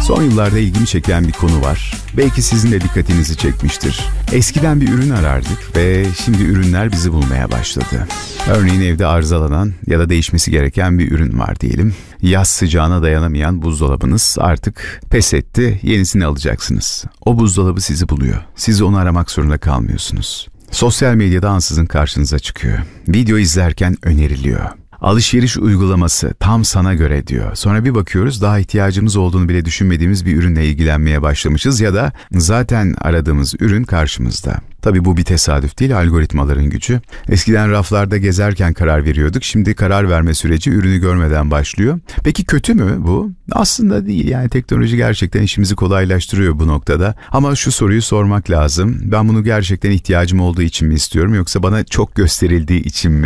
Son yıllarda ilgimi çeken bir konu var. Belki sizin de dikkatinizi çekmiştir. Eskiden bir ürün arardık ve şimdi ürünler bizi bulmaya başladı. Örneğin evde arızalanan ya da değişmesi gereken bir ürün var diyelim. Yaz sıcağına dayanamayan buzdolabınız artık pes etti, yenisini alacaksınız. O buzdolabı sizi buluyor. Siz onu aramak zorunda kalmıyorsunuz. Sosyal medyada ansızın karşınıza çıkıyor. Video izlerken öneriliyor. Alışveriş uygulaması tam sana göre diyor. Sonra bir bakıyoruz daha ihtiyacımız olduğunu bile düşünmediğimiz bir ürünle ilgilenmeye başlamışız ya da zaten aradığımız ürün karşımızda. Tabii bu bir tesadüf değil, algoritmaların gücü. Eskiden raflarda gezerken karar veriyorduk. Şimdi karar verme süreci ürünü görmeden başlıyor. Peki kötü mü bu? Aslında değil. Yani teknoloji gerçekten işimizi kolaylaştırıyor bu noktada. Ama şu soruyu sormak lazım. Ben bunu gerçekten ihtiyacım olduğu için mi istiyorum yoksa bana çok gösterildiği için mi?